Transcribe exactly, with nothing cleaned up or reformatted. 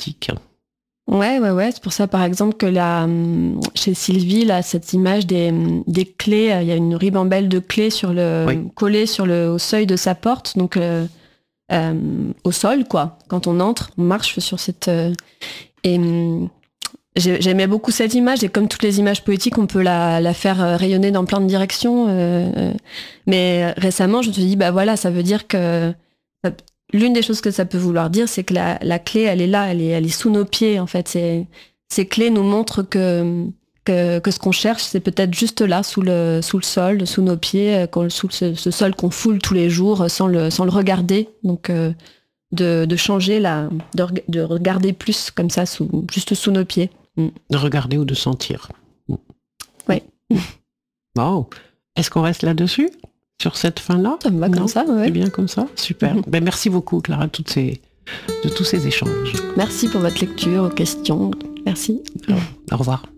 poétique. Ouais, ouais, ouais. C'est pour ça, par exemple, que là, chez Sylvie, là, cette image des, des clés, il y a une ribambelle de clés sur le, Oui. collée sur le, au seuil de sa porte, donc euh, euh, au sol, quoi. Quand on entre, on marche sur cette... Euh, et j'ai, j'aimais beaucoup cette image, et comme toutes les images poétiques, on peut la, la faire rayonner dans plein de directions. Euh, mais récemment, je me suis dit, bah voilà, ça veut dire que... Ça, l'une des choses que ça peut vouloir dire, c'est que la, la clé, elle est là, elle est, elle est sous nos pieds, en fait. C'est, ces clés nous montrent que, que, que ce qu'on cherche, c'est peut-être juste là, sous le, sous le sol, sous nos pieds, sous ce, ce sol qu'on foule tous les jours sans le, sans le regarder. Donc, euh, de, de changer, la, de, de regarder plus comme ça, sous, juste sous nos pieds. Mm. De regarder ou de sentir. Oui. Wow. Est-ce qu'on reste là-dessus ? Sur cette fin-là ? Ça me va non comme ça, ouais. C'est bien comme ça ? Super. Mm-hmm. Ben, merci beaucoup, Clara, toutes ces, de tous ces échanges. Merci pour votre lecture, vos questions. Merci. Alors, au revoir.